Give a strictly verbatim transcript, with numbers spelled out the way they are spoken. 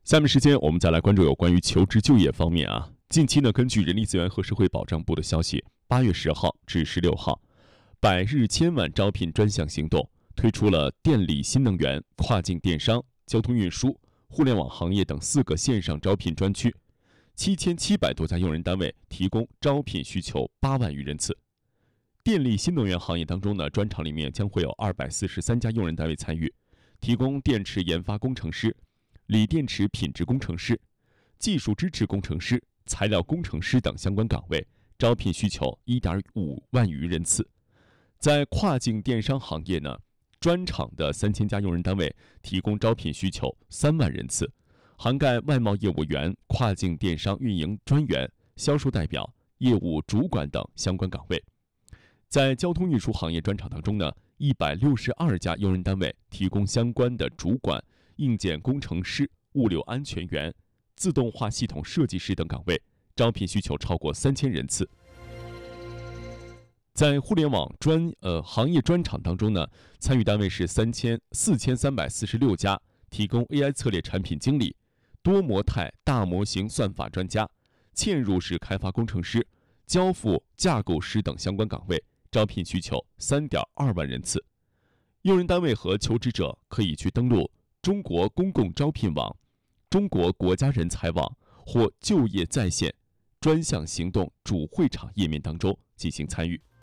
下面时间我们再来关注有关于求职就业方面啊。近期呢，根据人力资源和社会保障部的消息，八月十号至十六号，百日千万招聘专项行动推出了电力新能源、跨境电商、交通运输、互联网行业等四个线上招聘专区，七千七百多家用人单位提供招聘需求八万余人次。电力新能源行业当中呢，专场里面将会有二百四十三家用人单位参与，提供电池研发工程师、锂电池品质工程师、技术支持工程师、材料工程师等相关岗位，招聘需求一点五万余人次。在跨境电商行业呢，专场的三千家用人单位提供招聘需求三万人次，涵盖外贸业务员、跨境电商运营专员、销售代表、业务主管等相关岗位。在交通运输行业专场当中呢，一百六十二家用人单位提供相关的主管、硬件工程师、物流安全员、自动化系统设计师等岗位，招聘需求超过三千人次。在互联网专呃行业专场当中呢，参与单位是三千四千三百四十六家，提供 A I 策略产品经理、多模态大模型算法专家、嵌入式开发工程师、交付架构师等相关岗位，招聘需求三点二万人次。用人单位和求职者可以去登录中国公共招聘网、中国国家人才网或就业在线专项行动主会场页面当中进行参与。